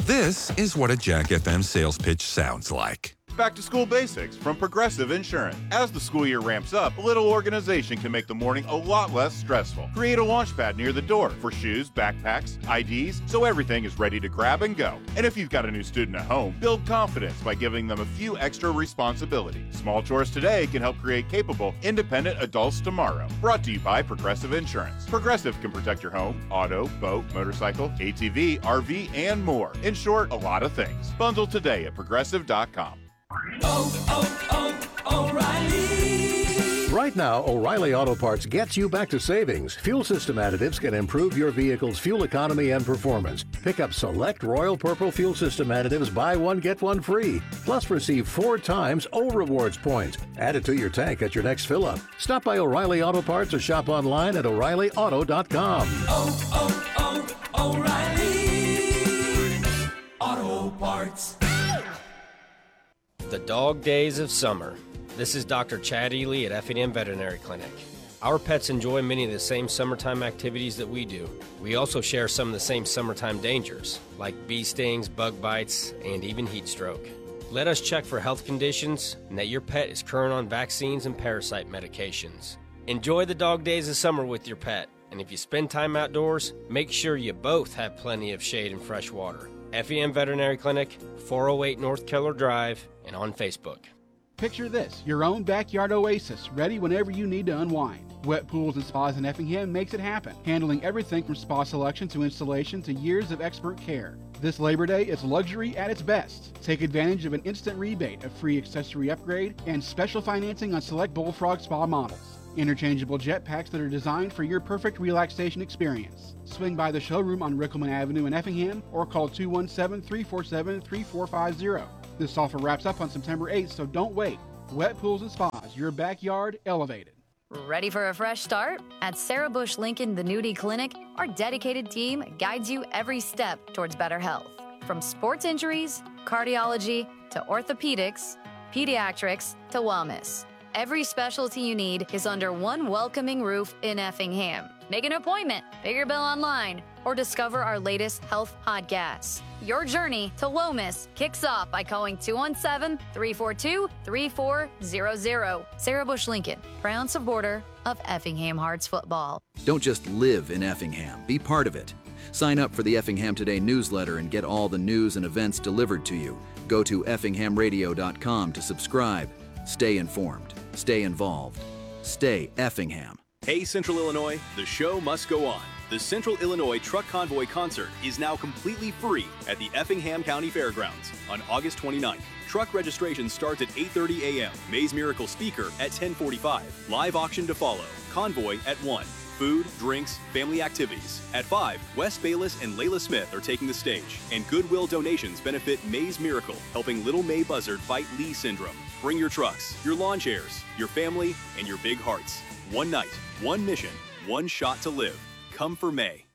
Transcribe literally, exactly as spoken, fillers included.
This is what a Jack F M sales pitch sounds like. Back to school basics from Progressive Insurance. As the school year ramps up, a little organization can make the morning a lot less stressful. Create a launch pad near the door for shoes, backpacks, I Ds, so everything is ready to grab and go. And if you've got a new student at home, build confidence by giving them a few extra responsibilities. Small chores today can help create capable, independent adults tomorrow. Brought to you by Progressive Insurance. Progressive can protect your home, auto, boat, motorcycle, A T V, R V, and more. In short, a lot of things. Bundle today at progressive dot com. Oh, oh, O'Reilly. Right now, O'Reilly Auto Parts gets you back to savings. Fuel system additives can improve your vehicle's fuel economy and performance. Pick up select Royal Purple fuel system additives, buy one, get one free. Plus, receive four times O Rewards points. Add it to your tank at your next fill-up. Stop by O'Reilly Auto Parts or shop online at O'Reilly Auto dot com. Oh, oh, oh, O'Reilly Auto Parts. The dog days of summer. This is Doctor Chad Ely at Effingham Veterinary Clinic. Our pets enjoy many of the same summertime activities that we do. We also share some of the same summertime dangers, like bee stings, bug bites, and even heat stroke. Let us check for health conditions and that your pet is current on vaccines and parasite medications. Enjoy the dog days of summer with your pet, and if you spend time outdoors, make sure you both have plenty of shade and fresh water. Effingham Veterinary Clinic, four oh eight North Keller Drive, and on Facebook. Picture this, your own backyard oasis, ready whenever you need to unwind. Wet Pools and Spas in Effingham makes it happen, handling everything from spa selection to installation to years of expert care. This Labor Day is luxury at its best. Take advantage of an instant rebate, a free accessory upgrade, and special financing on select Bullfrog Spa models. Interchangeable jet packs that are designed for your perfect relaxation experience. Swing by the showroom on Rickelman Avenue in Effingham or call two one seven, three four seven, three four five zero. This offer wraps up on September eighth, so don't wait. Wet Pools and Spas, your backyard elevated. Ready for a fresh start? At Sarah Bush Lincoln, the Nudie Clinic, our dedicated team guides you every step towards better health. From sports injuries, cardiology, to orthopedics, pediatrics, to wellness. Every specialty you need is under one welcoming roof in Effingham. Make an appointment, pay your bill online, or discover our latest health podcasts. Your journey to Lomas kicks off by calling two one seven, three four two, three four zero zero. Sarah Bush Lincoln, proud supporter of Effingham Hearts football. Don't just live in Effingham, be part of it. Sign up for the Effingham Today newsletter and get all the news and events delivered to you. Go to effingham radio dot com to subscribe. Stay informed. Stay involved. Stay Effingham. Hey Central Illinois, the show must go on. The Central Illinois Truck Convoy Concert is now completely free at the Effingham County Fairgrounds on August twenty-ninth. Truck registration starts at eight thirty a.m. Mays Miracle speaker at ten forty-five. Live auction to follow. Convoy at one. Food, drinks, family activities. At five, Wes Bayless and Layla Smith are taking the stage. And Goodwill donations benefit Mays Miracle, helping little May Buzzard fight Lee syndrome. Bring your trucks, your lawn chairs, your family, and your big hearts. One night, one mission, one shot to live. Come for May.